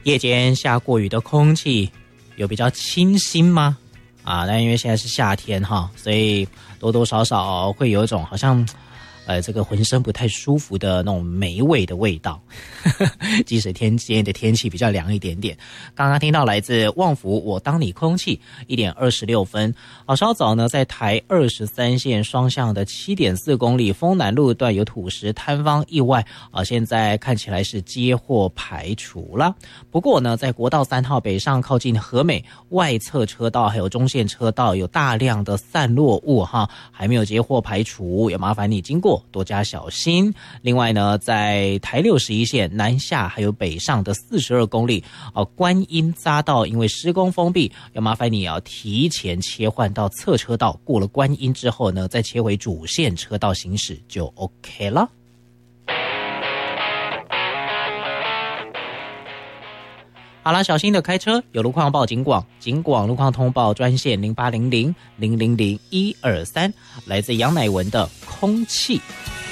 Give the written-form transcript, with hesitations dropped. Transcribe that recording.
夜间下过雨的空气有比较清新吗？但因为现在是夏天哈，所以多多少少会有一种好像这个浑身不太舒服的那种霉味的味道。即使今天的天气比较凉一点点。刚刚听到来自旺福我当你空气1点26分。稍早呢，在台23线双向的7.4公里丰南路段有土石坍方意外现在看起来是接获排除了。不过呢，在国道3号北上靠近和美外侧车道还有中线车道有大量的散落物还没有接获排除，也麻烦你经过多加小心。另外呢，在台61线南下还有北上的42公里观音匝道因为施工封闭，要麻烦你要提前切换到侧车道，过了观音之后呢，再切回主线车道行驶就 OK 了。好啦，小心的开车，有路况报警广路况通报专线0800000123，来自杨乃文的空气。